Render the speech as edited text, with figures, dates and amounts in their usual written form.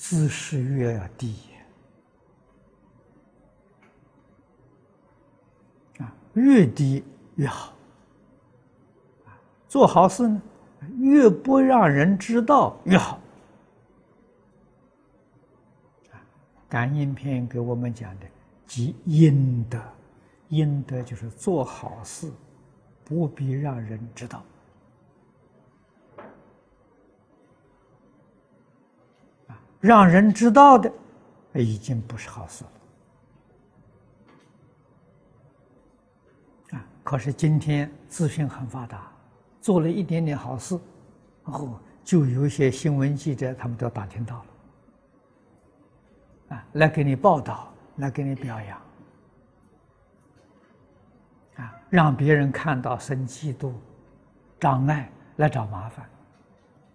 姿势越要低越低越好。做好事呢，越不让人知道越好。感应篇给我们讲的即阴德，阴德就是做好事，不必让人知道。让人知道的，已经不是好事了。可是今天资讯很发达，做了一点点好事，就有一些新闻记者他们都打听到了，来给你报道，来给你表扬，让别人看到生嫉妒、障碍来找麻烦。